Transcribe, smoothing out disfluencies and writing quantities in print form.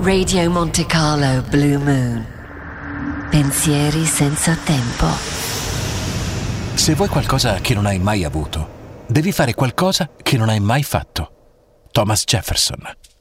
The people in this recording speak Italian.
Radio Monte Carlo Blue Moon. Pensieri senza tempo. Se vuoi qualcosa che non hai mai avuto, devi fare qualcosa che non hai mai fatto. Thomas Jefferson.